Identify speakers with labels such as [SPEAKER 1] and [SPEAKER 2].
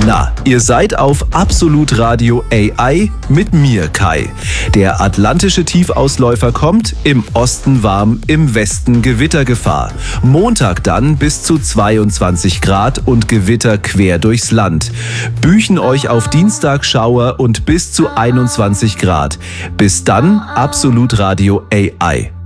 [SPEAKER 1] Na, ihr seid auf Absolut Radio AI mit mir, Kai. Der atlantische Tiefausläufer kommt, im Osten warm, im Westen Gewittergefahr. Montag dann bis zu 22 Grad und Gewitter quer durchs Land. Büchen euch auf Dienstag Schauer und bis zu 21 Grad. Bis dann Absolut Radio AI.